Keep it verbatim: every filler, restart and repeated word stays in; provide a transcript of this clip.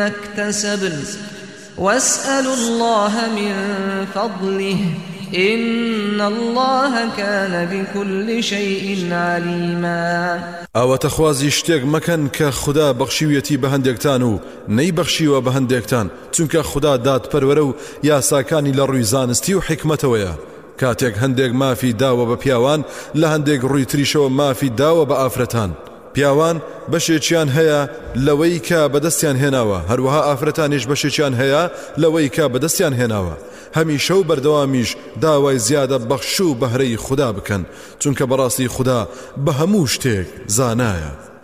ما اكتسبن واسألوا الله من فضله إن الله كان بكل شيء عليما. ئەوە تەخوازی شتێک مەکەن کە خوددا بەخشیویەتی بە هەندێکتان و نەی بەخشیوە بە هەندێکتان، چونکە خوددا دادپەروەرە و یاساکانی لە ڕووی زانستی و حکمەتەوەیە. کاتێک هەندێک مافی داوە بە پیاوان لە هەندێک ڕووی تریشەوە مافی داوە بە ئافرەتان. پیاوان بەشێکیان هەیە لەوەی کە بەدەستیان هێناوە، هەروەها ئافرەتانیش بەشێکیان هەیە لەوەی کە بەدەستیان هێناوە. هەمیشە و بەردەوامیش داوای زیادە بەخش و بەهرەی خوددا بکەن، چونکە بەڕاستی خوددا بە هەموو شتێک زانایە.